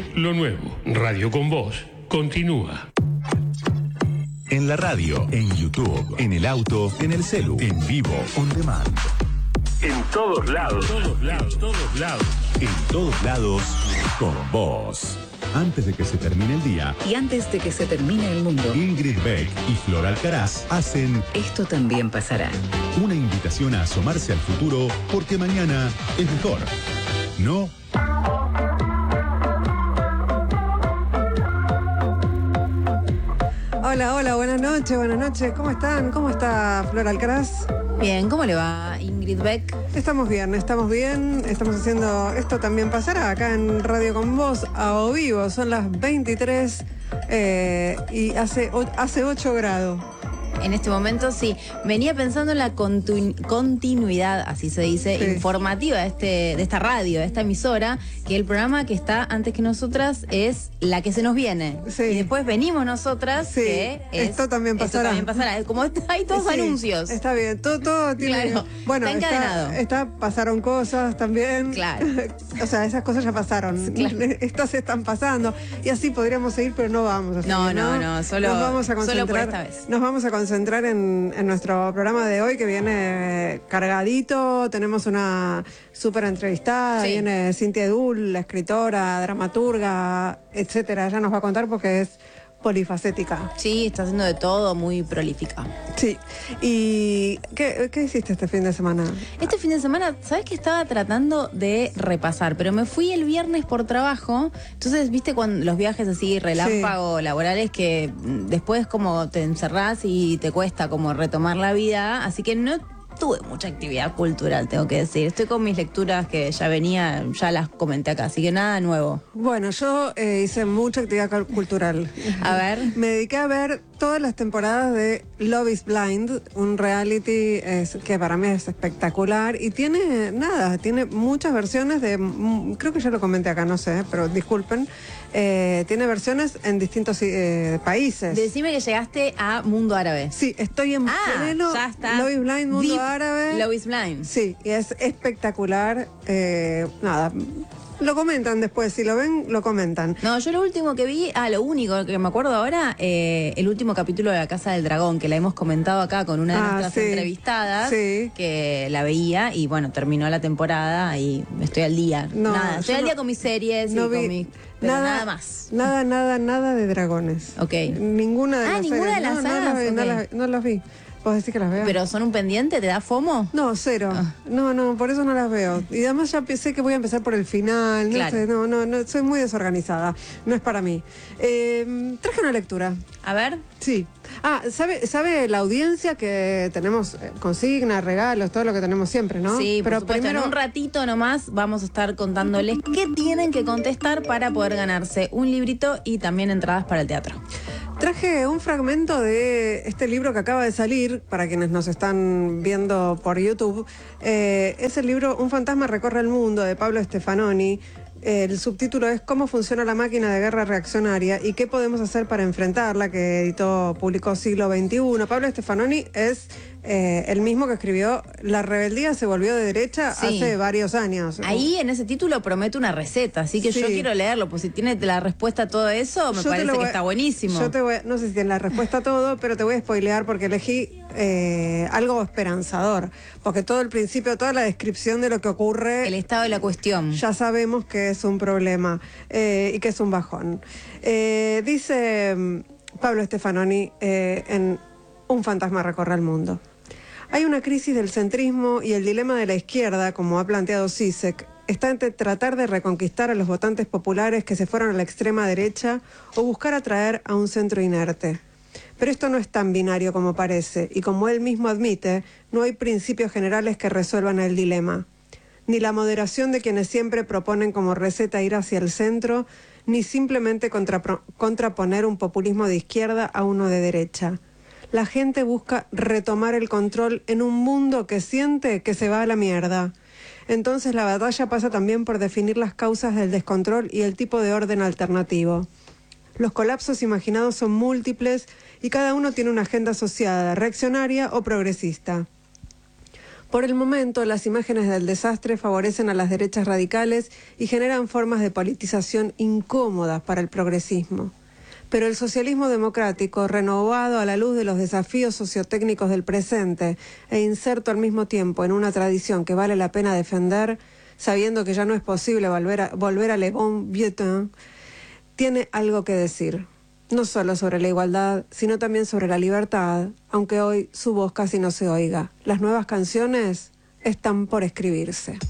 lo nuevo. Radio con Vos continúa. En la radio, en YouTube, en el auto, en el celu, en vivo, on demand. En todos lados. Todos lados. Todos lados. En todos lados, con vos. Antes de que se termine el día y antes de que se termine el mundo, Ingrid Beck y Flor Alcaraz hacen Esto también pasará. Una invitación a asomarse al futuro porque mañana es mejor. ¿No? Hola, buenas noches. ¿Cómo están? ¿Cómo está Flor Alcaraz? Bien, ¿cómo le va Ingrid Beck? Estamos bien. Estamos haciendo Esto también pasará acá en Radio con Vos a o vivo. Son las 23 y hace 8 grados. En este momento sí. Venía pensando en la continuidad, así se dice, sí, informativa de esta radio, de esta emisora, que el programa que está antes que nosotras es La que se nos viene. Sí. Y después venimos nosotras, sí, que es Esto también pasará. Como hay todos sí, anuncios. Está bien, todo tiene... Claro, bueno, está encadenado. Pasaron cosas también. Claro. O sea, esas cosas ya pasaron. Claro. Estas están pasando. Y así podríamos seguir, pero no vamos a seguir. No, solo por esta vez. Nos vamos a concentrar en nuestro programa de hoy, que viene cargadito. Tenemos una súper entrevistada, sí. Viene Cintia Edul, la escritora, dramaturga, etcétera. Ella nos va a contar porque es polifacética. Sí, está haciendo de todo, muy prolífica. Sí. ¿Y qué hiciste este fin de semana? Este fin de semana, ¿sabes que estaba tratando de repasar? Pero me fui el viernes por trabajo. Entonces, viste, cuando los viajes así relámpago, sí, laborales, que después como te encerrás y te cuesta como retomar la vida. Así que no tuve mucha actividad cultural, tengo que decir. Estoy con mis lecturas que ya las comenté acá, así que nada nuevo. Bueno, yo hice mucha actividad cultural. A ver. Me dediqué a ver todas las temporadas de Love is Blind, un reality que para mí es espectacular y tiene muchas versiones creo que ya lo comenté acá, no sé, pero disculpen. Tiene versiones en distintos países. Decime que llegaste a Mundo Árabe. Sí, estoy en pleno ya está. Love is Blind, Mundo Árabe. Love is Blind. Sí, y es espectacular. Lo comentan después, si lo ven, lo comentan. No, yo lo último que vi, lo único que me acuerdo ahora, el último capítulo de La Casa del Dragón, que la hemos comentado acá con una de nuestras entrevistadas, sí, que la veía y bueno, terminó la temporada y estoy al día. Estoy al día con mis series pero nada más. Nada de dragones. Ok. Ninguna de las series. Ninguna de las sagas. No las vi. ¿Vos decís que las veas? ¿Pero son un pendiente? ¿Te da FOMO? No, cero. No, por eso no las veo. Y además ya pensé que voy a empezar por el final. Claro. No, soy muy desorganizada. No es para mí. Traje una lectura. A ver. Sí. ¿Sabe la audiencia que tenemos consignas, regalos, todo lo que tenemos siempre, ¿no? Sí, pero primero, en un ratito nomás vamos a estar contándoles qué tienen que contestar para poder ganarse un librito y también entradas para el teatro. Traje un fragmento de este libro que acaba de salir, para quienes nos están viendo por YouTube. Es el libro Un fantasma recorre el mundo, de Pablo Stefanoni. El subtítulo es ¿Cómo funciona la máquina de guerra reaccionaria y qué podemos hacer para enfrentarla?, que publicó Siglo XXI. Pablo Stefanoni es el mismo que escribió La rebeldía se volvió de derecha, sí, hace varios años. Ahí en ese título promete una receta, así que sí, yo quiero leerlo, pues si tiene la respuesta a todo eso, me parece que está buenísimo. No sé si tiene la respuesta a todo, pero te voy a spoilear porque elegí algo esperanzador, porque todo el principio, toda la descripción de lo que ocurre, el estado de la cuestión, ya sabemos que es un problema y que es un bajón. Dice Pablo Stefanoni en Un fantasma recorre el mundo: hay una crisis del centrismo y el dilema de la izquierda, como ha planteado Zizek, está entre tratar de reconquistar a los votantes populares que se fueron a la extrema derecha o buscar atraer a un centro inerte. Pero esto no es tan binario como parece, y como él mismo admite, no hay principios generales que resuelvan el dilema. Ni la moderación de quienes siempre proponen como receta ir hacia el centro, ni simplemente contraponer un populismo de izquierda a uno de derecha. La gente busca retomar el control en un mundo que siente que se va a la mierda. Entonces la batalla pasa también por definir las causas del descontrol y el tipo de orden alternativo. Los colapsos imaginados son múltiples y cada uno tiene una agenda asociada, reaccionaria o progresista. Por el momento, las imágenes del desastre favorecen a las derechas radicales y generan formas de politización incómodas para el progresismo. Pero el socialismo democrático, renovado a la luz de los desafíos sociotécnicos del presente e inserto al mismo tiempo en una tradición que vale la pena defender, sabiendo que ya no es posible volver a Le Bon Vieux Temps, tiene algo que decir. No solo sobre la igualdad, sino también sobre la libertad, aunque hoy su voz casi no se oiga. Las nuevas canciones están por escribirse.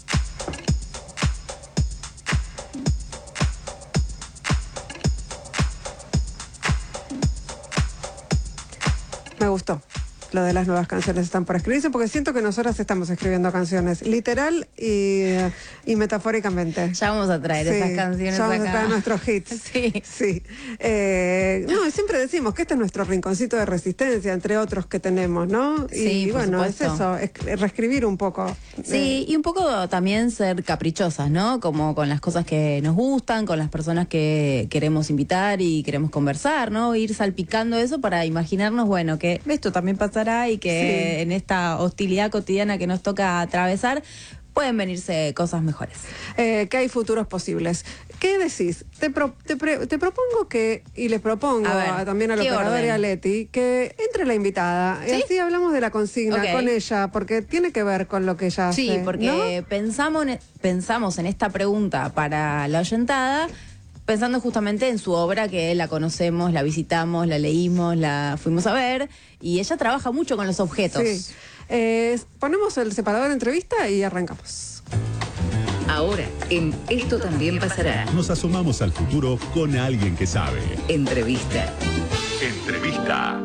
Me gustó lo de las nuevas canciones están por escribirse, porque siento que nosotras estamos escribiendo canciones, literal y metafóricamente. Ya vamos a traer esas canciones ya vamos acá. a traer nuestros hits. Sí. No, siempre decimos que este es nuestro rinconcito de resistencia, entre otros que tenemos, ¿no? Sí, y por bueno, supuesto. es eso, reescribir un poco. Sí, y un poco también ser caprichosas, ¿no? Como con las cosas que nos gustan, con las personas que queremos invitar y queremos conversar, ¿no? Ir salpicando eso para imaginarnos, bueno, que esto también pasará y que en esta hostilidad cotidiana que nos toca atravesar pueden venirse cosas mejores. Que hay futuros posibles. ¿Qué decís? Te propongo que, y les propongo también al ¿qué operador orden? y a Leti, que entre la invitada. ¿Sí? Y así hablamos de la consigna Ok. con ella, porque tiene que ver con lo que ella hace. Sí, porque pensamos en esta pregunta para la oyentada, pensando justamente en su obra, que la conocemos, la visitamos, la leímos, la fuimos a ver, y ella trabaja mucho con los objetos. Sí. Ponemos el separador de entrevista y arrancamos. Ahora, en Esto también pasará. Nos asomamos al futuro con alguien que sabe. Entrevista. Entrevista.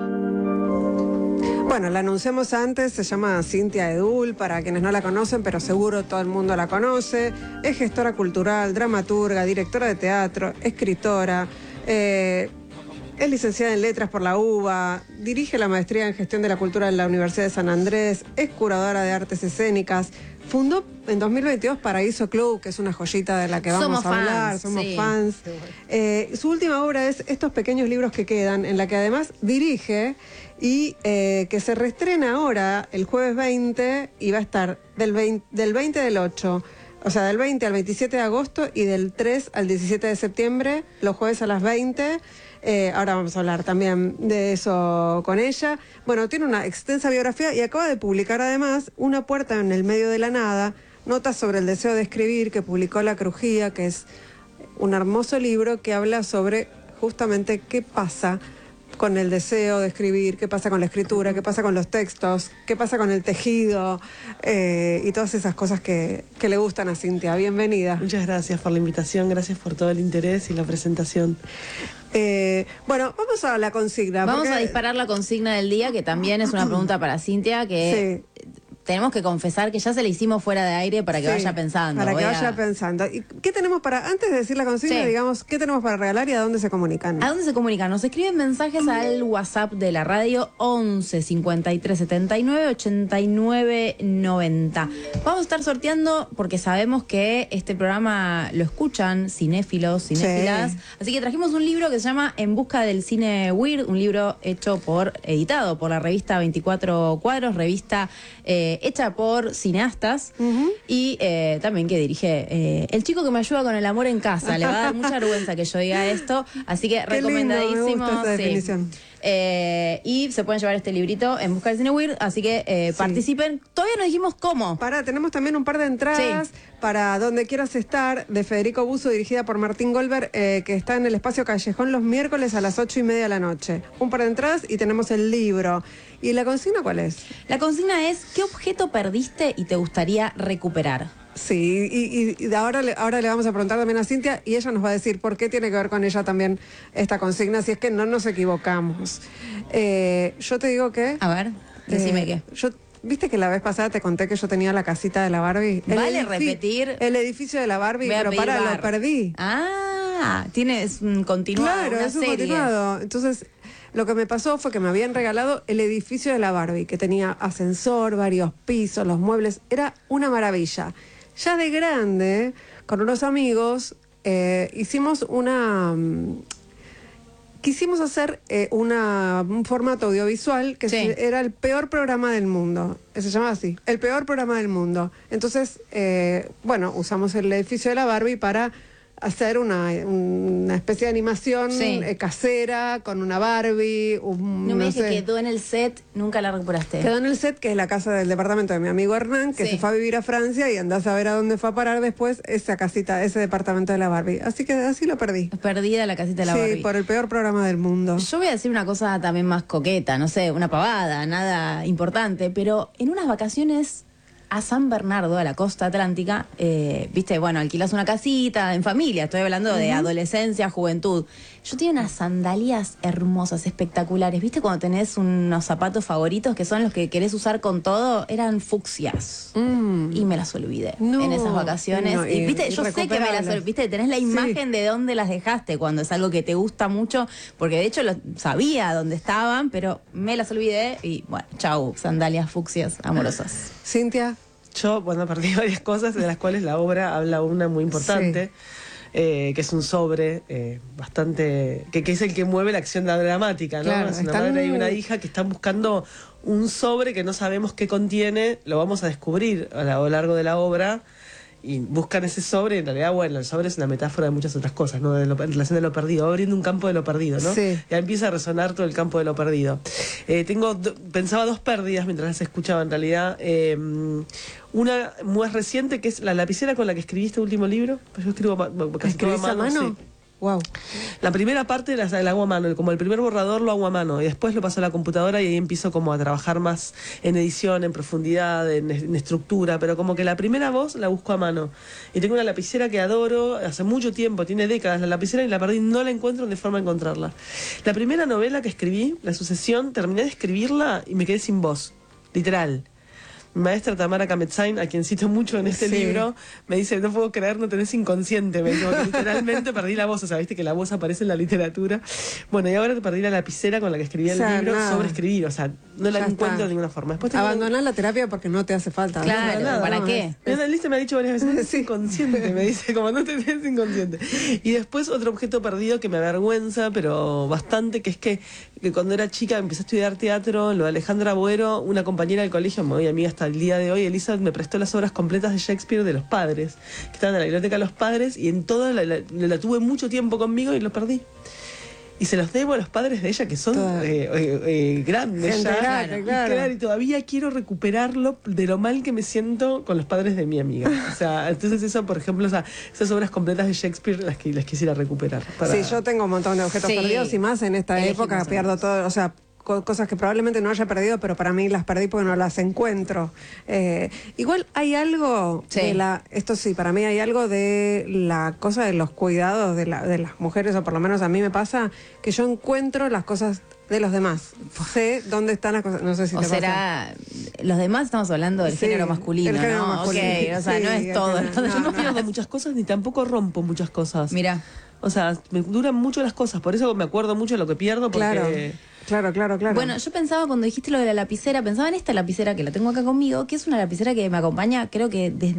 Bueno, la anunciamos antes, se llama Cintia Edul, para quienes no la conocen, pero seguro todo el mundo la conoce. Es gestora cultural, dramaturga, directora de teatro, escritora, es licenciada en Letras por la UBA, dirige la maestría en Gestión de la Cultura en la Universidad de San Andrés, es curadora de artes escénicas, fundó en 2022 Paraíso Club, que es una joyita de la que vamos a hablar, somos fans. Su última obra es Estos pequeños libros que quedan, en la que además dirige y que se reestrena ahora el jueves 20 y va a estar del 20 del 8, o sea, del 20 al 27 de agosto y del 3 al 17 de septiembre, los jueves a las 20. Ahora vamos a hablar también de eso con ella. Bueno, tiene una extensa biografía y acaba de publicar además Una puerta en el medio de la nada, notas sobre el deseo de escribir, que publicó La Crujía, que es un hermoso libro que habla sobre justamente qué pasa con el deseo de escribir, qué pasa con la escritura, qué pasa con los textos, qué pasa con el tejido y todas esas cosas que le gustan a Cintia. Bienvenida. Muchas gracias por la invitación, gracias por todo el interés y la presentación. Bueno, vamos a la consigna. Vamos porque a disparar la consigna del día, que también es una pregunta para Cintia, que tenemos que confesar que ya se la hicimos fuera de aire para que vaya pensando. Para que vaya pensando. ¿Y qué tenemos antes de decir la consigna, digamos, qué tenemos para regalar y a dónde se comunican? ¿A dónde se comunican? Nos escriben mensajes al WhatsApp de la radio 11 53 79 89 90. Vamos a estar sorteando porque sabemos que este programa lo escuchan cinéfilos, cinéfilas. Así que trajimos un libro que se llama En busca del cine weird, un libro editado por la revista 24 Cuadros, revista hecha por cineastas y también que dirige el chico que me ayuda con el amor en casa. Le va a dar mucha vergüenza que yo diga esto, así que Qué recomendadísimo. lindo, me gusta esa definición. Y se pueden llevar este librito En busca del cine weird, así que participen. Todavía no dijimos cómo. Tenemos también un par de entradas para Donde Quieras Estar, de Federico Busso, dirigida por Martín Goldberg, que está en el Espacio Callejón los miércoles a las 8:30 de la noche. Un par de entradas y tenemos el libro. ¿Y la consigna cuál es? La consigna es: ¿qué objeto perdiste y te gustaría recuperar? Sí, y ahora le vamos a preguntar también a Cintia y ella nos va a decir por qué tiene que ver con ella también esta consigna, si es que no nos equivocamos. Yo te digo que... A ver, decime qué. ¿Viste que la vez pasada te conté que yo tenía la casita de la Barbie? Vale repetir. El edificio de la Barbie, pero lo perdí. Tienes un continuado, claro, una es un serie. continuado. Entonces, lo que me pasó fue que me habían regalado el edificio de la Barbie, que tenía ascensor, varios pisos, los muebles. Era una maravilla. Ya de grande, con unos amigos, hicimos quisimos hacer un formato audiovisual que Sí. era el peor programa del mundo. Se llamaba así, el peor programa del mundo. Entonces, bueno, usamos el edificio de la Barbie para hacer una especie de animación Sí. Casera con una Barbie. No me digas que quedó en el set, nunca la recuperaste. Quedó en el set, que es la casa del departamento de mi amigo Hernán, que Sí. se fue a vivir a Francia y andás a ver a dónde fue a parar después esa casita, ese departamento de la Barbie. Así que así lo perdí. Perdida la casita de la Sí, Barbie. por el peor programa del mundo. Yo voy a decir una cosa también más coqueta, no sé, una pavada, nada importante, pero en unas vacaciones a San Bernardo, a la costa atlántica, viste, bueno, alquilás una casita en familia, estoy hablando de adolescencia, juventud. Yo tenía unas sandalias hermosas, espectaculares, viste, cuando tenés unos zapatos favoritos que son los que querés usar con todo, eran fucsias. Y me las olvidé No, en esas vacaciones. no, y viste, yo sé que me las irrecuperables. olvidé, viste, tenés la imagen de dónde las dejaste cuando es algo que te gusta mucho, porque de hecho sabía dónde estaban, pero me las olvidé y bueno, chau, sandalias fucsias amorosas. Cintia. Yo, bueno, perdí varias cosas, de las cuales la obra habla una muy importante, que es un sobre bastante... Que es el que mueve la acción dramática, ¿no? Claro, es una están- madre y una hija que están buscando un sobre que no sabemos qué contiene, lo vamos a descubrir a lo largo de la obra, y buscan ese sobre, y en realidad, bueno, el sobre es una metáfora de muchas otras cosas, ¿no? En relación de lo perdido, va abriendo un campo de lo perdido, ¿no? Sí. Ya empieza a resonar todo el campo de lo perdido. Pensaba dos pérdidas mientras las escuchaba, en realidad. Una más reciente, que es la lapicera con la que escribí este último libro. Pues yo escribo casi todo ¿Escribís a mano? sí. Wow. La primera parte la hago a mano, como el primer borrador lo hago a mano, y después lo paso a la computadora y ahí empiezo como a trabajar más en edición, en profundidad, en estructura, pero como que la primera voz la busco a mano. Y tengo una lapicera que adoro, hace mucho tiempo, tiene décadas la lapicera y la perdí, no la encuentro de forma de encontrarla. La primera novela que escribí, La Sucesión, terminé de escribirla y me quedé sin voz, literal. Mi maestra Tamara Kametzain, a quien cito mucho en este Sí. libro, me dice, no puedo creer, no tenés inconsciente. Me dice, porque literalmente perdí la voz, o sea, viste que la voz aparece en la literatura. Bueno, y ahora te perdí la lapicera con la que escribí O sea, el libro nada. sobre escribir, o sea, no la Ya encuentro está. de ninguna forma. Después tengo Abandonás la terapia porque no te hace falta. Claro, No, nada, ¿para no, qué? Mira, Lista me ha dicho varias veces, no es inconsciente, me dice, como no tenés inconsciente. Y después otro objeto perdido que me avergüenza, pero bastante, que es que cuando era chica empecé a estudiar teatro, lo de Alejandra Boero, una compañera del colegio, muy amiga hasta el día de hoy, Elisa, me prestó las obras completas de Shakespeare de los padres, que estaban en la biblioteca de los padres, y en todas la tuve mucho tiempo conmigo y lo perdí. Y se los debo a los padres de ella, que son Toda- grandes Gente ya. grande, Y claro. y todavía quiero recuperarlo de lo mal que me siento con los padres de mi amiga. O sea, entonces eso, por ejemplo, o sea, esas obras completas de Shakespeare las quisiera recuperar. Sí, yo tengo un montón de objetos Sí. perdidos y más en esta Elegimos época uno. pierdo todo, o sea, cosas que probablemente no haya perdido, pero para mí las perdí porque no las encuentro. Igual hay algo Sí. de esto sí, para mí hay algo de la cosa de los cuidados de las mujeres, o por lo menos a mí me pasa que yo encuentro las cosas de los demás. Sé dónde están las cosas, no sé si O te pasa. será, los demás estamos hablando del Sí, género masculino, el género ¿no? masculino. Ok, o sea, Sí, no es el todo. género- Yo no no. pierdo muchas cosas ni tampoco rompo muchas cosas. Mira, O sea, me duran mucho las cosas, por eso me acuerdo mucho de lo que pierdo, porque... Claro. bueno, yo pensaba cuando dijiste lo de la lapicera, pensaba en esta lapicera que la tengo acá conmigo, que es una lapicera que me acompaña, creo que desde